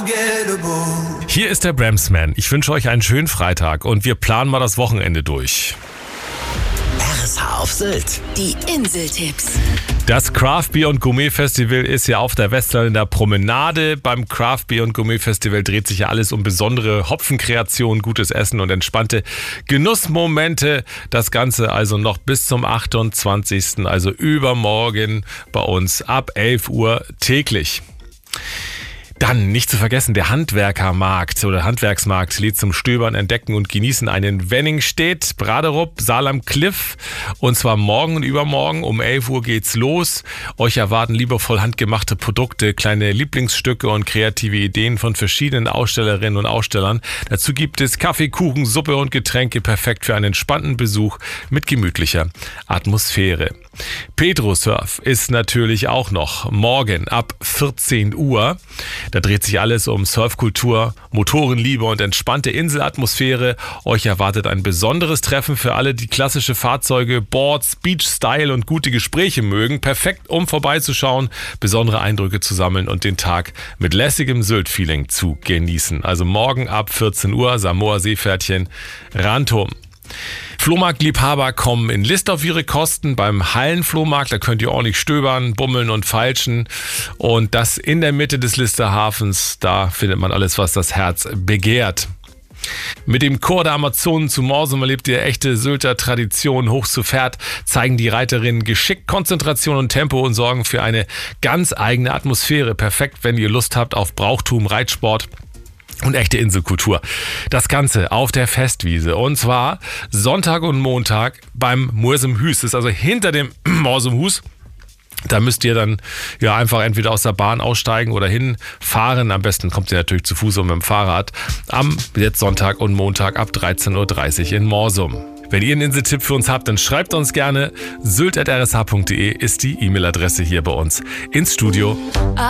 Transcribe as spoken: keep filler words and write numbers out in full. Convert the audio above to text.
Hier ist der Bramsman. Ich wünsche euch einen schönen Freitag und wir planen mal das Wochenende durch. R S H auf Sylt. Die Inseltipps. Das Craft Beer und Gourmet Festival ist ja auf der Westländer Promenade. Beim Craft Beer und Gourmet Festival dreht sich ja alles um besondere Hopfenkreationen, gutes Essen und entspannte Genussmomente. Das Ganze also noch bis zum achtundzwanzigsten, also übermorgen bei uns ab elf Uhr täglich. Dann nicht zu vergessen, der Handwerkermarkt oder Handwerksmarkt lädt zum Stöbern, Entdecken und Genießen ein in Wenningstedt, Braderup, Salem Cliff. Und zwar morgen und übermorgen um elf Uhr geht's los. Euch erwarten liebevoll handgemachte Produkte, kleine Lieblingsstücke und kreative Ideen von verschiedenen Ausstellerinnen und Ausstellern. Dazu gibt es Kaffee, Kuchen, Suppe und Getränke, perfekt für einen entspannten Besuch mit gemütlicher Atmosphäre. Petrosurf ist natürlich auch noch morgen ab vierzehn Uhr. Da dreht sich alles um Surfkultur, Motorenliebe und entspannte Inselatmosphäre. Euch erwartet ein besonderes Treffen für alle, die klassische Fahrzeuge, Boards, Beach-Style und gute Gespräche mögen. Perfekt, um vorbeizuschauen, besondere Eindrücke zu sammeln und den Tag mit lässigem Sylt-Feeling zu genießen. Also morgen ab vierzehn Uhr, Samoa Seepferdchen, Rantum. Flohmarktliebhaber kommen in List auf ihre Kosten beim Hallenflohmarkt. Da könnt ihr ordentlich stöbern, bummeln und feilschen. Und das in der Mitte des Lister Hafens. Da findet man alles, was das Herz begehrt. Mit dem Chor der Amazonen zu Morsum erlebt ihr echte Sylter Tradition. Hoch zu Pferd zeigen die Reiterinnen Geschick, Konzentration und Tempo und sorgen für eine ganz eigene Atmosphäre. Perfekt, wenn ihr Lust habt auf Brauchtum, Reitsport und echte Inselkultur. Das Ganze auf der Festwiese. Und zwar Sonntag und Montag beim Morsum Hus. Das ist also hinter dem Morsum Hus. Da müsst ihr dann ja einfach entweder aus der Bahn aussteigen oder hinfahren. Am besten kommt ihr natürlich zu Fuß und mit dem Fahrrad. Am jetzt Sonntag und Montag ab dreizehn Uhr dreißig in Morsum. Wenn ihr einen Inseltipp für uns habt, dann schreibt uns gerne. sylt at r s h punkt d e ist die E-Mail-Adresse hier bei uns ins Studio.